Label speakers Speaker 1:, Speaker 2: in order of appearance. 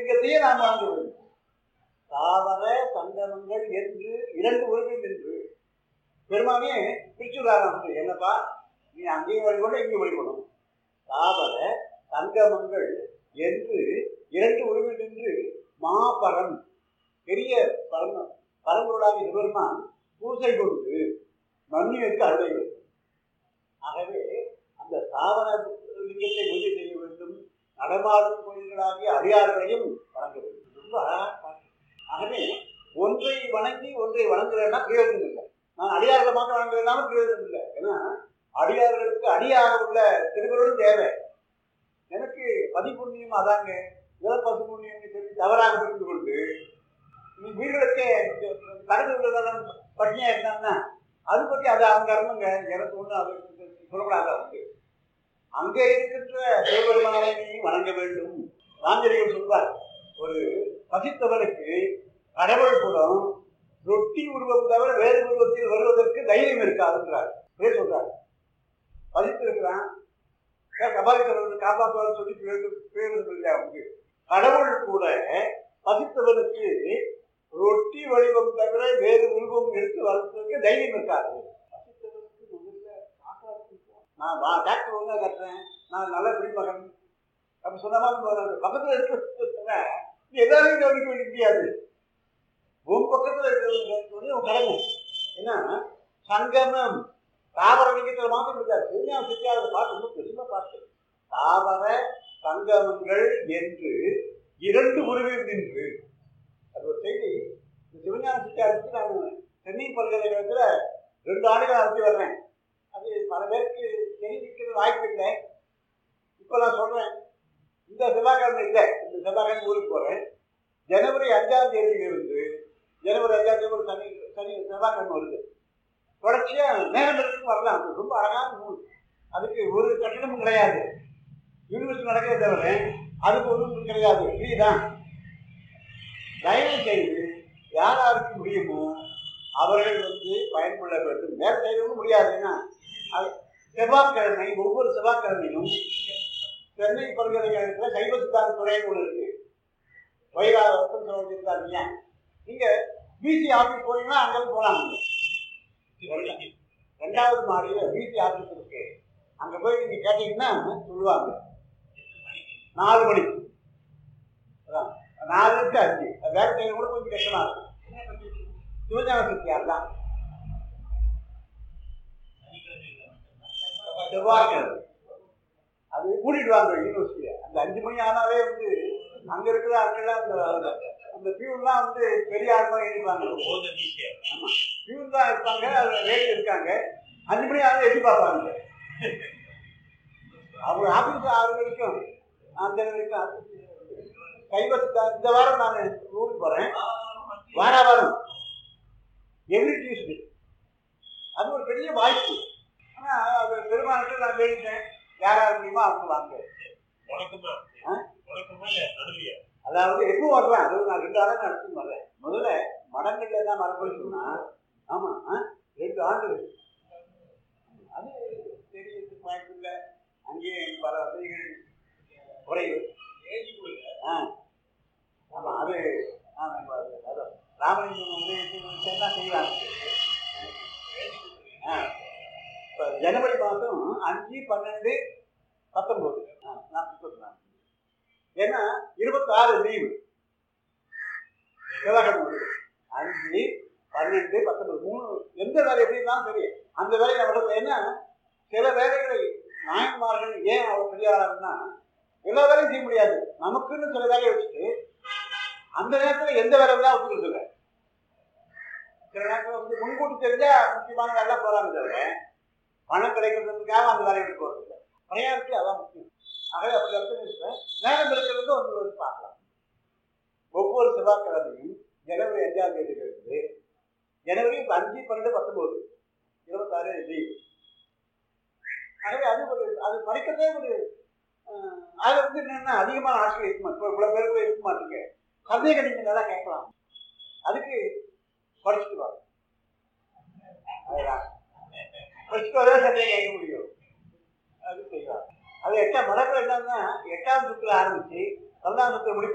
Speaker 1: லிங்கத்தையே நாம் வணங்க வேண்டும். தாவர சங்கமங்கள் என்று இரண்டு உருவில் நின்று பெருமானே பிரிச்சுள்ளாராம். என்னப்பா நீ அங்கேயும் வழிபடும் இங்கேயும் வழிபடும். தாவர சங்கமங்கள் என்று இரண்டு உருவில் நின்று மாபரம் பெரிய பரம்பொருளாக பெருமான் பூசை கொண்டு மண்ணிற்கு அருளை வேண்டும். ஆகவே அந்த தாவர லிங்கத்தை பூஜை செய்ய வேண்டும். நடமாடும் கோயில்களாகிய அடியார்களையும் வணங்க வேண்டும். ரொம்ப அழகாக. ஆகவே ஒன்றை வணங்கி ஒன்றை வணங்குறேன்னா பிரயோஜனம் இல்லை. நான் அடியார்களை மாற்ற வணங்குறதுனாலும் பிரயோஜனம் இல்லை. ஏன்னா அடியார்களுக்கு அடியாக உள்ள திருக்குறளும் தேவை. எனக்கு பதிப்புண்ணியம் அதாங்க பசு புண்ணியம் சொல்லி தவறாக புரிந்து கொண்டு நீ வீடுகளுக்கே கடந்து உள்ளதெல்லாம் பட்டினியா இருந்தாங்கன்னா அது பற்றி அது அவங்க அருமைங்க. எனக்கு ஒன்றும் அது சொல்லப்படாத அவங்க அங்கே இருக்கின்ற சிவபெருமானை வணங்க வேண்டும். ஆஞ்சநேயர் சொல்வார், ஒரு பசித்தவனுக்கு கடவுள் கூட ரொட்டி உருவம் தவிர வேறு உருவத்தில் வருவதற்கு தைரியம் இருக்காதுன்றார். சொல்றாரு, பசித்திருக்கிறான் கபாலித்தவர்கள் காப்பாற்றுவார் சொல்லி பிரயோஜனம் இல்லை. அவங்க கடவுள் கூட பசித்தவனுக்கு ரொட்டி வடிவம் தவிர வேறு உருவம் எடுத்து வளர்த்ததுக்கு தைரியம் இருக்காது. பசித்தவனுக்கு முதல்ல நான் டாக்டர் ஒழுங்காக கட்டுறேன், நான் நல்ல குடிமகன் அப்படி சொன்ன மாதிரி பக்கத்தில் இருக்க எல்லாரையும் கவனிக்க வேண்டிய முடியாது. உன் பக்கத்தில் இருக்கிறது உன் கடமை. ஏன்னா சங்கமம் தாவர லிங்கத்தில் மாற்ற முடியாது. பெரியா சித்தியாவது பார்த்து ரொம்ப பெருமை பார்த்து தாவர சங்கமங்கள் என்று இரண்டு உருவில் நின்று அது ஒரு செய்தி. இந்த சிவஞான சித்தியாருக்கு நான் சென்னை பல்கலைக்கழகத்தில் 2 ஆண்டுகள் நடத்தி வர்றேன். அது பல பேருக்கு தெரிவிக்கிறது வாய்ப்பு இல்லை. இப்போ நான் சொல்கிறேன், இந்த செவ்வாய்க்கிழமை இல்லை, இந்த செவ்வாய்க்கிழமை ஊருக்கு போகிறேன். ஜனவரி 5ஆம் தேதியிலிருந்து ஜனவரி 5ஆம் தேதி ஒரு சனி செவ்வாய்க்கிழமை வருது. தொடர்ச்சியாக நேரம் இருக்கு வரலாம். ரொம்ப அழகான நூல். அதுக்கு ஒரு கட்டணமும் கிடையாது. யூனிவர்சிட்டி நடக்கிறத தவிர அதுக்கு ஒன்றும் கிடையாது. ஃப்ரீ தான். தயவு செய்து யார் யாருக்கு முடியுமோ அவர்கள் பயன்பட வேண்டும். வேறு செய்யவும் முடியாது. ஏன்னா அது செவ்வாய்க்கிழமை ஒவ்வொரு செவ்வாய்க்கிழமையும் சென்னை பல்கலைக்கழகத்தில் சைவ சித்தாந்த துறைன்னு ஒன்று இருக்கு. வைகாரத்தில் சொல்லியிருக்காங்க. நீங்கள் பிசி ஆஃபீஸ் போனீங்கன்னா அங்கேருந்து போகலாம். 2வது மாடியில் பிசி ஆஃபீஸ் இருக்கு. அங்கே போய் நீங்கள் கேட்டீங்கன்னா சொல்லுவாங்க 4 மணிக்கு 4 to 5. வேலை செய்ய கூட கொஞ்சம் கஷ்டமா இருக்கும். சிவஞான சித்தியார் தான் செவ்வாய்க்கிழமை அது கூட்டிடுவாங்க யூனிவர்சிட்டியை. அந்த 5 மணி ஆனாலே அங்கே இருக்கிற ஆட்கள் அந்த பியூன்லாம் பெரிய ஆட்கள் எழுதிப்பாங்க. ஆமாம், பியூன் தான் இருப்பாங்க. அதில் ரேட் இருக்காங்க. 5 மணி ஆனாலும் எட்டி பார்ப்பாங்க. அவங்க ஆஃபீஸ் 6 வரைக்கும் அந்த வரைக்கும் கைவசத்தை. இந்த வாரம் நான் ஊருக்கு போகிறேன். வாரம் எவ்ரி டியூஸ்டே. அது ஒரு பெரிய வாய்ப்பு. ஆனால் அது பெருமானுக்கு நான் வேண்டிட்டேன், யாராக முடியுமோ அவங்க வாங்க. அதாவது எப்போ வர்றேன், அதாவது நான் 2 ஆண்டு நடத்தி வர்றேன். முதல்ல மடங்களில் தான் மரபுனா. ஆமாம், 2 ஆண்டுகள். அது தெரியறதுக்கு வாய்ப்பு இல்லை. அங்கேயே பல வசதிகள் குறைவு. ஆமாம், அது ராமலிங்கம் என்ன செய்யலாம். இப்போ ஜனவரி மாதம் 5, 12, 19 நான் 34. ஏன்னா 26 லீவு செவ்வாய்க்கிழமை வருது. 5, 12, 19 3 எந்த வேலை எப்படின்னாலும் சரி அந்த வேலையை நடக்கும். ஏன்னா சில வேலைகளை நாயன்மார்கள் ஏன் அவர் பெரியாருன்னா எல்லா வேலையும் செய்ய முடியாது. நமக்குன்னு சில வேலையை வச்சுட்டு அந்த நேரத்தில் எந்த வேலை தான் ஒத்துக்கிறது இல்லை. சில நேரத்தில் முன்கூட்டி தெரிஞ்சா முக்கியமான வேலை போகிறாங்க தவிர பணம் கிடைக்கிறதுக்காக அந்த வேலையை விட்டு போகிறது இல்லை. பணியாருக்கு அதான் முக்கியம். ஆகவே அப்படி அர்த்தம் நேரம் இருக்கிறது பார்க்கலாம். ஒவ்வொரு செவ்வாய்க்கிழமையும் ஜனவரி 5ஆம் தேதியிலிருந்து ஜனவரி 5, 12, 19, 26 லீவு. ஆகவே அது படிக்கிறதே அதில் என்னென்னா அதிகமான ஆட்கள் இருக்குமா. இப்போ இவ்வளோ பேருக்கு இருக்க மாட்டீங்க. சந்தேகம் நீங்கள் நல்லா கேட்கலாம். அதுக்கு படிச்சுட்டு வாங்க. அதுதான் படிச்சுட்டு வரவே சந்தேகம் கேட்க முடியும். அது செய்வாங்க. அது 8ஆம் மடங்கள் என்னன்னா 8ஆம் சுற்றில் ஆரம்பித்து 12ஆம் சுற்றில் முடிக்க